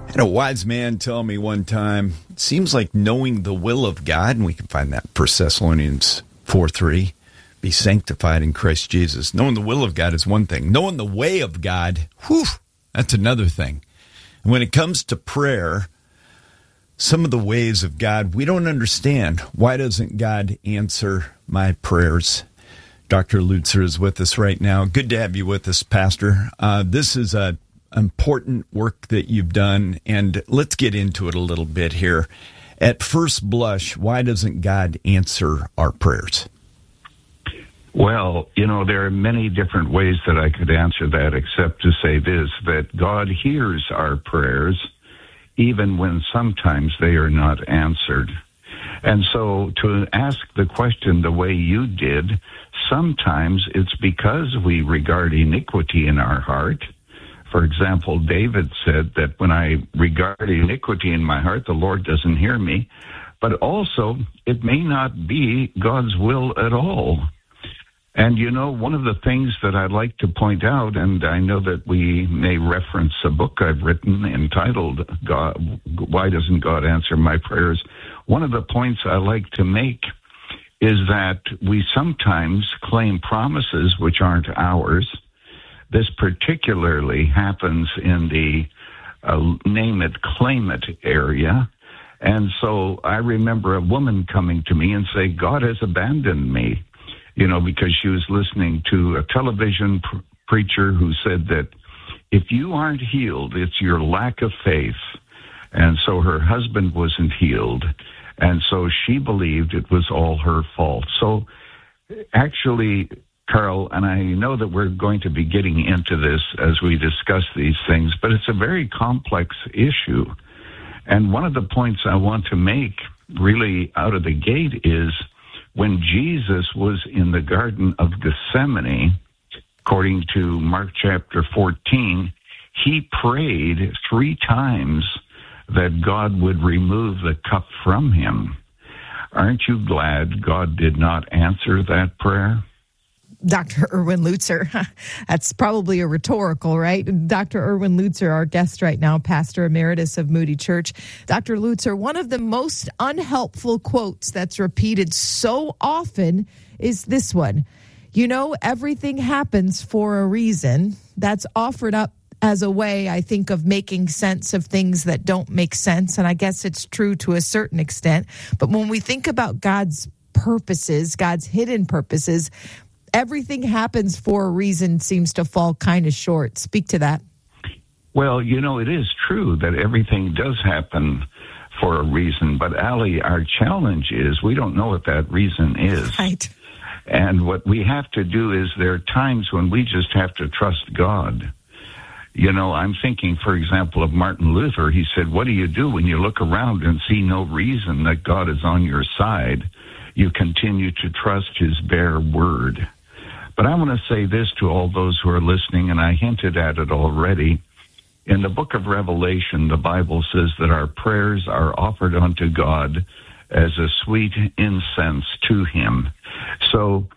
I had a wise man tell me one time, it seems like knowing the will of God, and we can find that in 1 Thessalonians 4:3, be sanctified in Christ Jesus. Knowing the will of God is one thing. Knowing the way of God, that's another thing. And when it comes to prayer, some of the ways of God, we don't understand. Why doesn't God answer my prayers? Dr. Lutzer is with us right now. Good to have you with us, Pastor. This is a important work that you've done, and let's get into it a little bit here. At first blush, why doesn't God answer our prayers? Well, there are many different ways that I could answer that, except to say this, that God hears our prayers even when sometimes they are not answered. And so to ask the question the way you did, sometimes it's because we regard iniquity in our heart. For example, David said that when I regard iniquity in my heart, the Lord doesn't hear me. But also, it may not be God's will at all. And, one of the things that I'd like to point out, and I know that we may reference a book I've written entitled, Why Doesn't God Answer My Prayers? One of the points I like to make is that we sometimes claim promises which aren't ours. This particularly happens in the name it, claim it area. And so I remember a woman coming to me and say, God has abandoned me, because she was listening to a television preacher who said that if you aren't healed, it's your lack of faith. And so her husband wasn't healed. And so she believed it was all her fault. So actually, Carl, and I know that we're going to be getting into this as we discuss these things, but it's a very complex issue. And one of the points I want to make really out of the gate is when Jesus was in the Garden of Gethsemane, according to Mark chapter 14, he prayed 3 times that God would remove the cup from him. Aren't you glad God did not answer that prayer? Dr. Erwin Lutzer, that's probably a rhetorical, right? Dr. Erwin Lutzer, our guest right now, pastor emeritus of Moody Church. Dr. Lutzer, one of the most unhelpful quotes that's repeated so often is this one. Everything happens for a reason. That's offered up as a way, I think, of making sense of things that don't make sense. And I guess it's true to a certain extent. But when we think about God's purposes, God's hidden purposes, everything happens for a reason seems to fall kind of short. Speak to that. Well, it is true that everything does happen for a reason. But, Allie, our challenge is we don't know what that reason is. Right. And what we have to do is there are times when we just have to trust God. I'm thinking, for example, of Martin Luther. He said, what do you do when you look around and see no reason that God is on your side? You continue to trust his bare word. But I want to say this to all those who are listening, and I hinted at it already. In the book of Revelation, the Bible says that our prayers are offered unto God as a sweet incense to him. So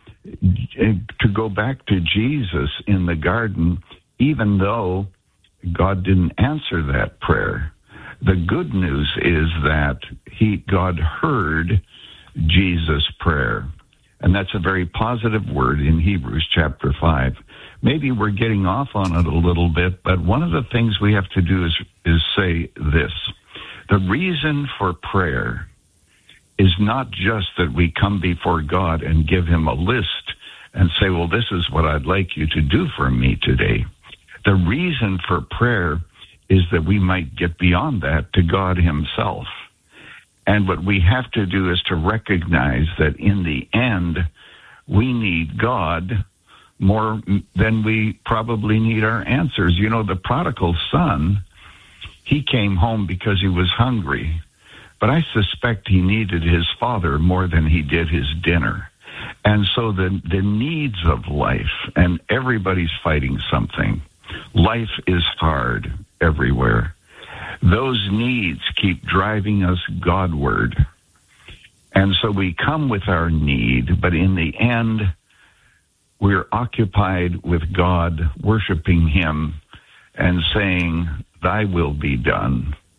to go back to Jesus in the garden, even though God didn't answer that prayer, the good news is that God heard Jesus' prayer. And that's a very positive word in Hebrews chapter 5. Maybe we're getting off on it a little bit, but one of the things we have to do is say this. The reason for prayer is not just that we come before God and give him a list and say, well, this is what I'd like you to do for me today. The reason for prayer is that we might get beyond that to God himself. And what we have to do is to recognize that in the end, we need God more than we probably need our answers. The prodigal son, he came home because he was hungry. But I suspect he needed his father more than he did his dinner. And so the needs of life, and everybody's fighting something. Life is hard everywhere. Those needs keep driving us Godward. And so we come with our need, but in the end, we're occupied with God, worshiping him, and saying, thy will be done.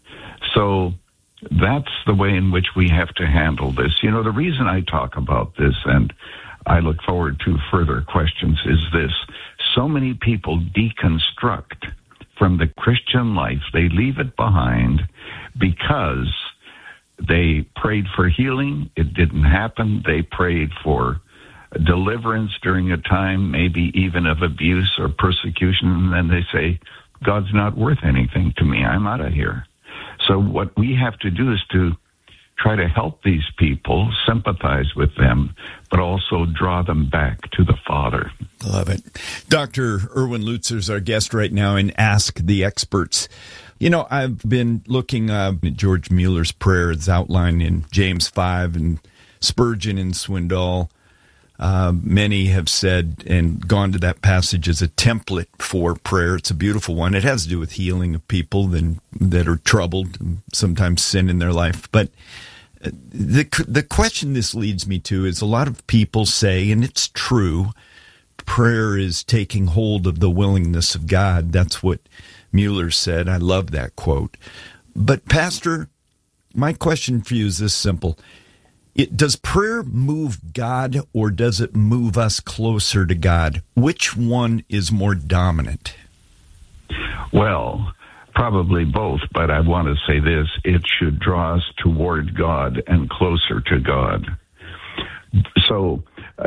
So that's the way in which we have to handle this. You know, the reason I talk about this, and I look forward to further questions, is this. So many people deconstruct from the Christian life. They leave it behind because they prayed for healing. It didn't happen. They prayed for deliverance during a time, maybe even of abuse or persecution, and then they say, God's not worth anything to me. I'm out of here. So what we have to do is to try to help these people, sympathize with them, but also draw them back to the Father. Love it. Dr. Erwin Lutzer is our guest right now in Ask the Experts. You know, I've been looking at George Mueller's prayer. It's outlined in James 5 and Spurgeon and Swindoll. Many have said and gone to that passage as a template for prayer. It's a beautiful one. It has to do with healing of people that are troubled, sometimes sin in their life. But the question this leads me to is a lot of people say, and it's true, prayer is taking hold of the willingness of God. That's what Mueller said. I love that quote. But Pastor, my question for you is this simple. Does prayer move God or does it move us closer to God? Which one is more dominant? Well, probably both, but I want to say this. It should draw us toward God and closer to God. So,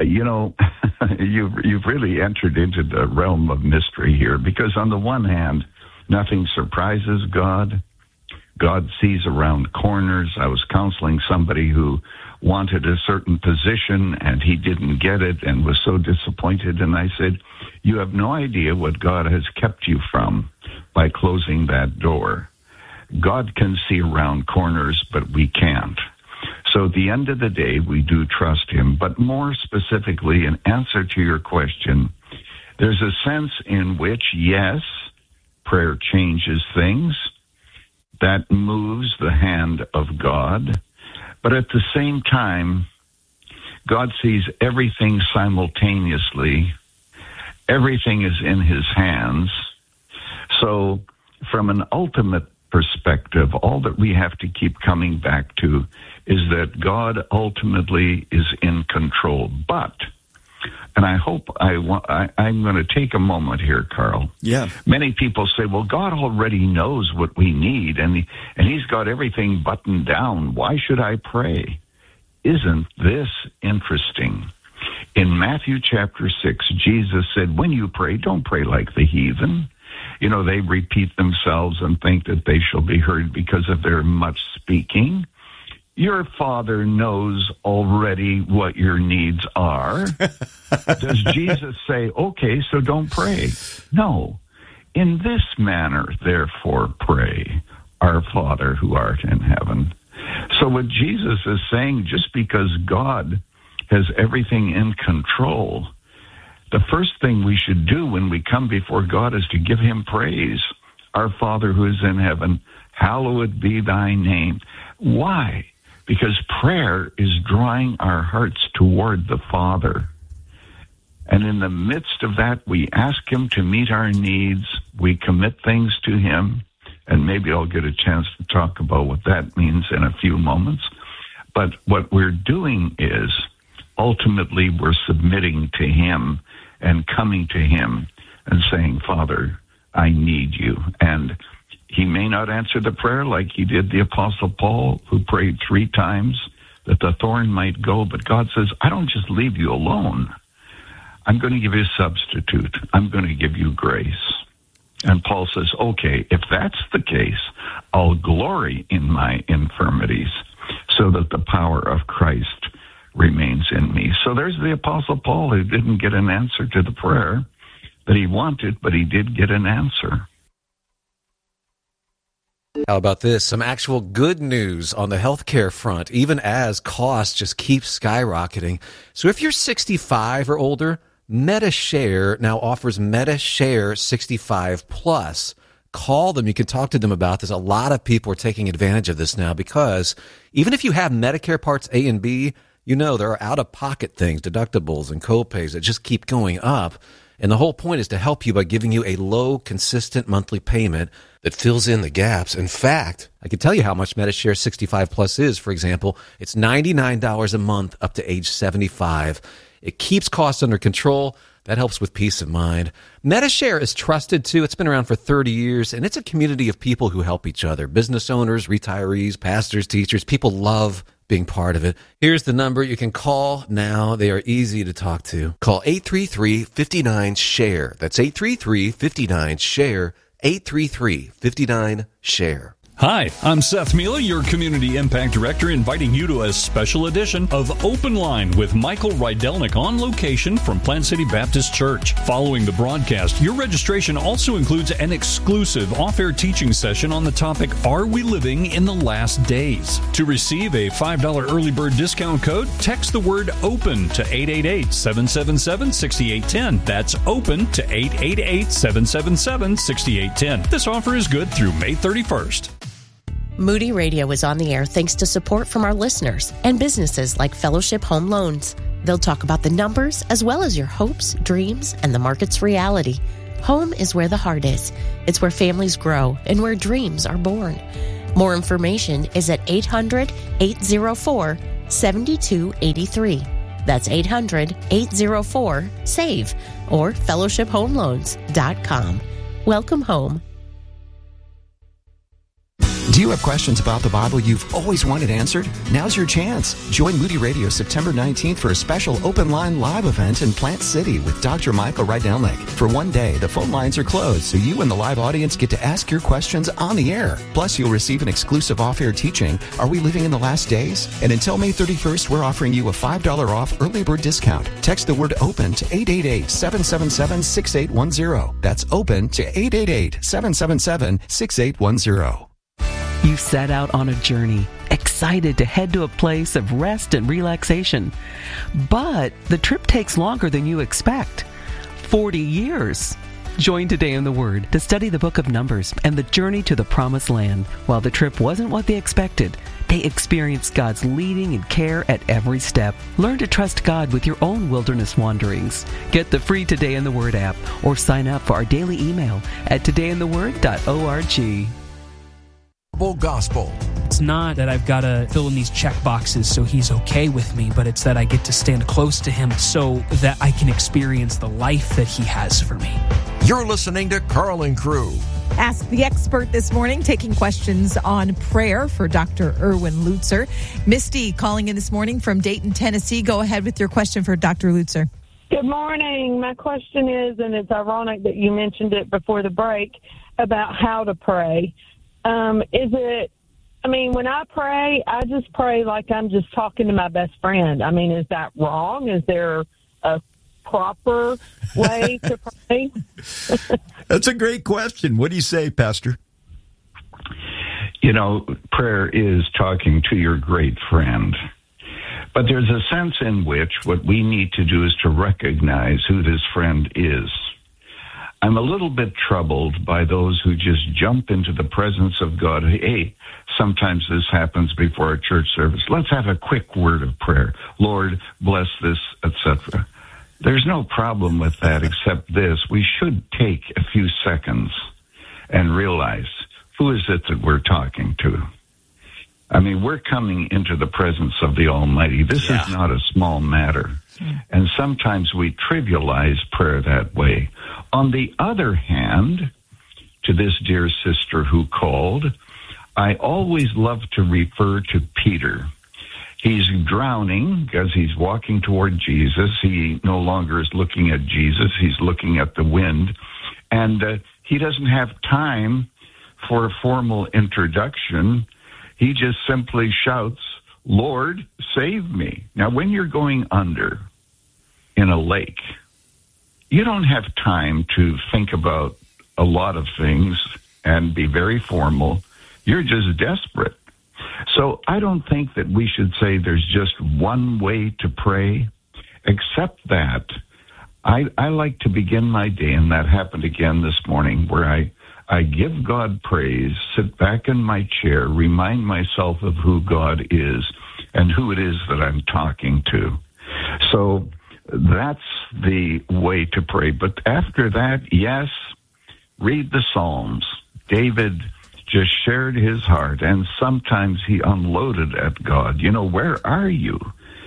you've really entered into the realm of mystery here, because on the one hand, nothing surprises God. God sees around corners. I was counseling somebody who wanted a certain position and he didn't get it and was so disappointed. And I said, you have no idea what God has kept you from by closing that door. God can see around corners, but we can't. So at the end of the day, we do trust him. But more specifically, in answer to your question, there's a sense in which, yes, prayer changes things. That moves the hand of God. But at the same time, God sees everything simultaneously. Everything is in his hands. So from an ultimate perspective, all that we have to keep coming back to is that God ultimately is in control. But, and I hope I'm going to take a moment here, Carl. Yeah. Many people say, well, God already knows what we need, and he's got everything buttoned down. Why should I pray? Isn't this interesting? In Matthew chapter 6, Jesus said, when you pray, don't pray like the heathen. You know, they repeat themselves and think that they shall be heard because of their much speaking. Your Father knows already what your needs are. Does Jesus say, okay, so don't pray? No. In this manner, therefore, pray, our Father who art in heaven. So what Jesus is saying, just because God has everything in control, the first thing we should do when we come before God is to give him praise. Our Father who is in heaven, hallowed be thy name. Why? Because prayer is drawing our hearts toward the Father. And in the midst of that, we ask him to meet our needs. We commit things to him. And maybe I'll get a chance to talk about what that means in a few moments. But what we're doing is, ultimately, we're submitting to him and coming to him and saying, Father, I need you. And he may not answer the prayer like he did the Apostle Paul, who prayed 3 times that the thorn might go. But God says, I don't just leave you alone. I'm going to give you a substitute. I'm going to give you grace. And Paul says, okay, if that's the case, I'll glory in my infirmities so that the power of Christ remains in me. So there's the Apostle Paul, who didn't get an answer to the prayer that he wanted, but he did get an answer. How about this? Some actual good news on the healthcare front, even as costs just keep skyrocketing. So if you're 65 or older, MediShare now offers MediShare 65 Plus. Call them. You can talk to them about this. A lot of people are taking advantage of this now because even if you have Medicare Parts A and B, you know there are out-of-pocket things, deductibles and co-pays that just keep going up. And the whole point is to help you by giving you a low, consistent monthly payment that fills in the gaps. In fact, I can tell you how much Medi-Share 65 Plus is. For example, it's $99 a month up to age 75. It keeps costs under control. That helps with peace of mind. Medi-Share is trusted, too. It's been around for 30 years, and it's a community of people who help each other. Business owners, retirees, pastors, teachers. People love being part of it. Here's the number you can call now. They are easy to talk to. Call 833-59-SHARE. That's 833-59-SHARE. 833-59-SHARE. Hi, I'm Seth Mila, your Community Impact Director, inviting you to a special edition of Open Line with Michael Rydelnik on location from Plant City Baptist Church. Following the broadcast, your registration also includes an exclusive off-air teaching session on the topic, Are We Living in the Last Days? To receive a $5 early bird discount code, text the word OPEN to 888-777-6810. That's OPEN to 888-777-6810. This offer is good through May 31st. Moody Radio is on the air thanks to support from our listeners and businesses like Fellowship Home Loans. They'll talk about the numbers as well as your hopes, dreams, and the market's reality. Home is where the heart is. It's where families grow and where dreams are born. More information is at 800-804-7283. That's 800-804-SAVE or fellowshiphomeloans.com. Welcome home. Do you have questions about the Bible you've always wanted answered? Now's your chance. Join Moody Radio September 19th for a special Open Line live event in Plant City with Dr. Michael Rydelnik. For one day, the phone lines are closed, so you and the live audience get to ask your questions on the air. Plus, you'll receive an exclusive off-air teaching, Are We Living in the Last Days? And until May 31st, we're offering you a $5 off early bird discount. Text the word OPEN to 888-777-6810. That's OPEN to 888-777-6810. You set out on a journey, excited to head to a place of rest and relaxation. But the trip takes longer than you expect. 40 years. Join Today in the Word to study the book of Numbers and the journey to the Promised Land. While the trip wasn't what they expected, they experienced God's leading and care at every step. Learn to trust God with your own wilderness wanderings. Get the free Today in the Word app or sign up for our daily email at todayintheword.org. Gospel. It's not that I've got to fill in these check boxes so he's okay with me, but it's that I get to stand close to him so that I can experience the life that he has for me. You're listening to Carl and Crew. Ask the Expert this morning, taking questions on prayer for Dr. Erwin Lutzer. Misty calling in this morning from Dayton, Tennessee. Go ahead with your question for Dr. Lutzer. Good morning. My question is, and it's ironic that you mentioned it before the break, about how to pray. When I pray, I just pray like I'm just talking to my best friend. I mean, is that wrong? Is there a proper way to pray? That's a great question. What do you say, Pastor? You know, prayer is talking to your great friend. But there's a sense in which what we need to do is to recognize who this friend is. I'm a little bit troubled by those who just jump into the presence of God. Hey, sometimes this happens before a church service. Let's have a quick word of prayer. Lord, bless this, etc. There's no problem with that except this. We should take a few seconds and realize, who is it that we're talking to? I mean, we're coming into the presence of the Almighty. This is not a small matter. And sometimes we trivialize prayer that way. On the other hand, to this dear sister who called, I always love to refer to Peter. He's drowning because he's walking toward Jesus. He no longer is looking at Jesus. He's looking at the wind. And he doesn't have time for a formal introduction. He just simply shouts, Lord, save me. Now, when you're going under in a lake, you don't have time to think about a lot of things and be very formal. You're just desperate. So I don't think that we should say there's just one way to pray, except that I like to begin my day, and that happened again this morning, where I give God praise, sit back in my chair, remind myself of who God is and who it is that I'm talking to. So that's the way to pray. But after that, yes, read the Psalms. David just shared his heart, and sometimes he unloaded at God. Where are you?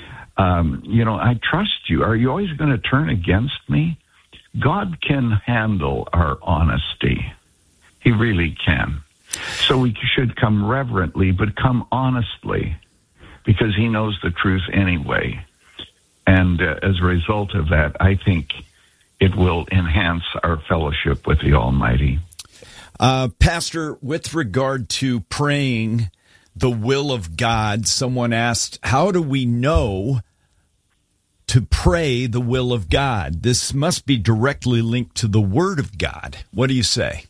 I trust you. Are you always going to turn against me? God can handle our honesty. He really can. So we should come reverently, but come honestly, because he knows the truth anyway. And as a result of that, I think it will enhance our fellowship with the Almighty. Pastor, with regard to praying the will of God, someone asked, how do we know to pray the will of God? This must be directly linked to the Word of God. What do you say?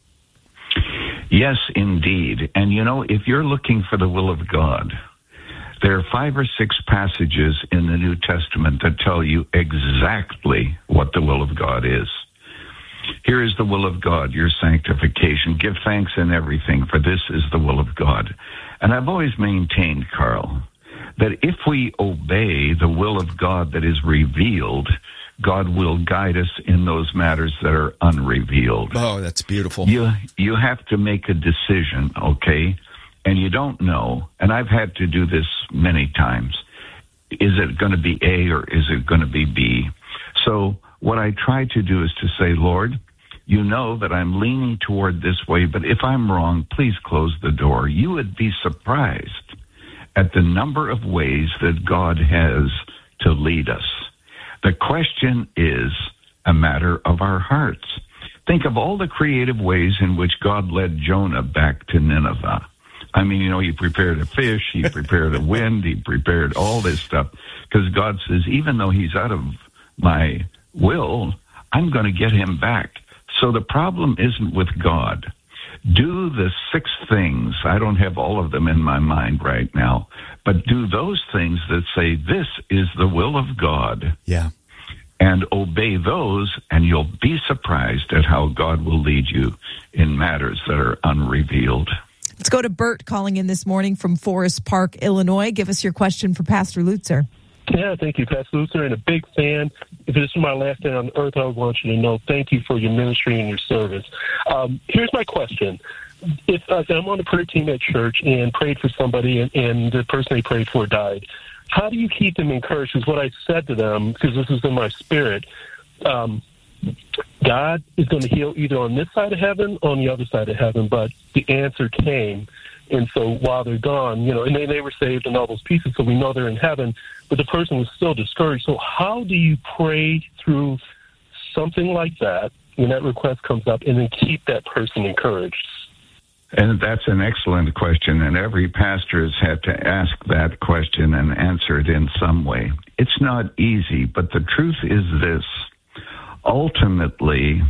Yes, indeed. And if you're looking for the will of God, there are 5 or 6 passages in the New Testament that tell you exactly what the will of God is. Here is the will of God, your sanctification. Give thanks in everything, for this is the will of God. And I've always maintained, Carl, that if we obey the will of God that is revealed, God will guide us in those matters that are unrevealed. Oh, that's beautiful. You have to make a decision, okay? And you don't know, and I've had to do this many times. Is it going to be A or is it going to be B? So what I try to do is to say, Lord, you know that I'm leaning toward this way, but if I'm wrong, please close the door. You would be surprised at the number of ways that God has to lead us. The question is a matter of our hearts. Think of all the creative ways in which God led Jonah back to Nineveh. I mean, he prepared a fish, he prepared a wind, he prepared all this stuff, because God says, even though he's out of my will, I'm going to get him back. So the problem isn't with God. Do the 6 things. I don't have all of them in my mind right now, but do those things that say, this is the will of God. Yeah. And obey those, and you'll be surprised at how God will lead you in matters that are unrevealed. Let's go to Bert calling in this morning from Forest Park, Illinois. Give us your question for Pastor Lutzer. Yeah, thank you, Pastor Lutzer, and a big fan. If this is my last day on earth, I want you to know thank you for your ministry and your service. Here's my question. If I'm on the prayer team at church and prayed for somebody and the person they prayed for died, how do you keep them encouraged? Because what I said to them, because this is in my spirit, God is going to heal either on this side of heaven or on the other side of heaven, but the answer came. And so while they're gone, and they were saved and all those pieces, so we know they're in heaven, but the person was still discouraged. So how do you pray through something like that when that request comes up and then keep that person encouraged? And that's an excellent question, and every pastor has had to ask that question and answer it in some way. It's not easy, but the truth is this. Ultimately,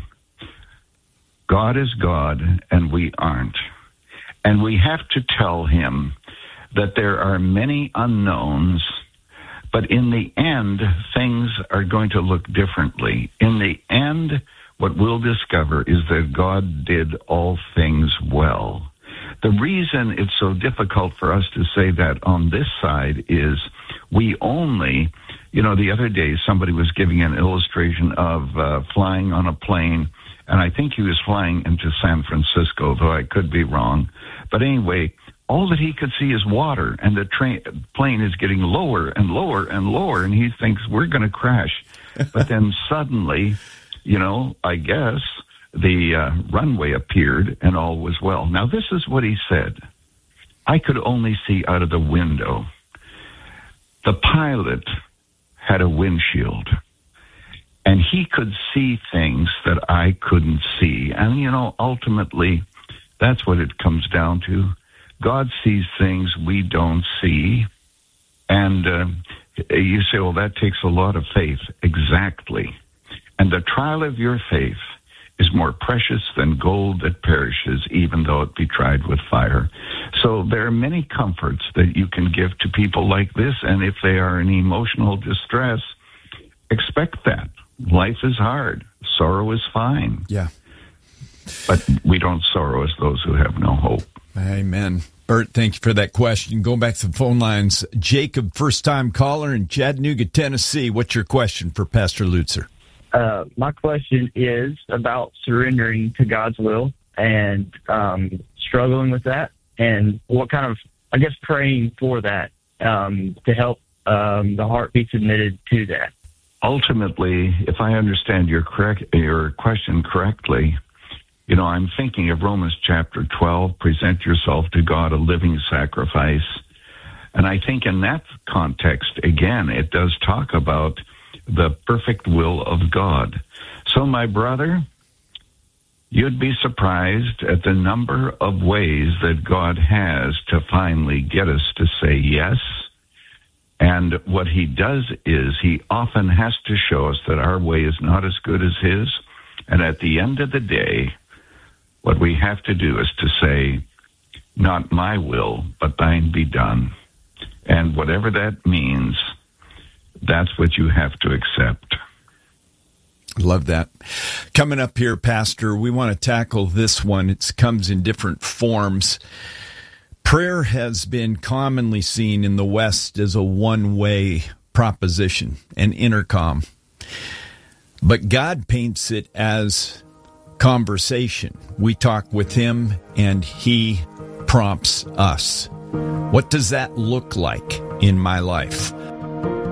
God is God, and we aren't. And we have to tell him that there are many unknowns, but in the end, things are going to look differently. In the end, what we'll discover is that God did all things well. The reason it's so difficult for us to say that on this side is we only, the other day somebody was giving an illustration of flying on a plane, and I think he was flying into San Francisco, though I could be wrong. But anyway, all that he could see is water, and the plane is getting lower and lower and lower, and he thinks we're going to crash. But then suddenly, I guess the runway appeared and all was well. Now, this is what he said. I could only see out of the window. The pilot had a windshield, and he could see things that I couldn't see. And, ultimately, that's what it comes down to. God sees things we don't see. And you say, well, that takes a lot of faith. Exactly. And the trial of your faith is more precious than gold that perishes, even though it be tried with fire. So there are many comforts that you can give to people like this, and if they are in emotional distress, expect that. Life is hard. Sorrow is fine. Yeah. But we don't sorrow as those who have no hope. Amen. Bert, thank you for that question. Going back to the phone lines, Jacob, first-time caller in Chattanooga, Tennessee. What's your question for Pastor Lutzer? My question is about surrendering to God's will. and struggling with that, and what kind of, I guess, praying for that to help the heart be submitted to that. Ultimately, if I understand your question correctly, I'm thinking of Romans chapter 12, present yourself to God a living sacrifice. And I think in that context, again, it does talk about the perfect will of God. So, my brother, you'd be surprised at the number of ways that God has to finally get us to say yes. And what he does is he often has to show us that our way is not as good as his. And at the end of the day, what we have to do is to say, not my will, but thine be done. And whatever that means, that's what you have to accept. Love that. Coming up here, Pastor, we want to tackle this one. It comes in different forms. Prayer has been commonly seen in the West as a one-way proposition, an intercom. But God paints it as conversation. We talk with him and he prompts us. What does that look like in my life?